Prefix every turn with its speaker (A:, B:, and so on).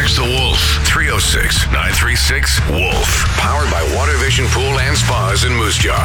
A: Text the Wolf 306-936-WOLF. Powered by Water Vision Pool and Spas in Moose Jaw.